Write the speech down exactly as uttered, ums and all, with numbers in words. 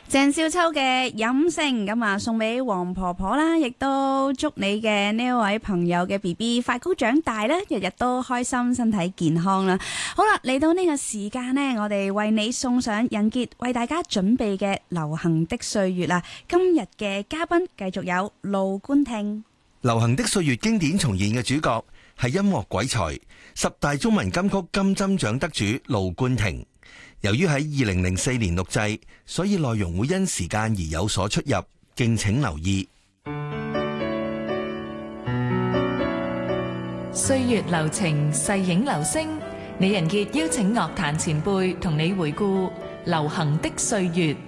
鄭少秋嘅飲勝咁啊，送俾黃婆婆啦，亦都祝你嘅呢一位朋友嘅 B B 快高長大啦，日日都開心，身體健康啦。好啦，嚟到呢個時間呢，我哋為你送上人傑為大家準備嘅流行的歲月啦。今日嘅嘉賓繼續有盧冠廷。 流行的歲月經典重現嘅主角係音樂鬼才，十大中文金曲金針獎得主盧冠廷。由於喺二零零四年錄製，所以內容會因時間而有所出入，敬請留意。 歲月流情，逝影流星，李人傑邀請樂壇前輩同你回顧流行的歲月。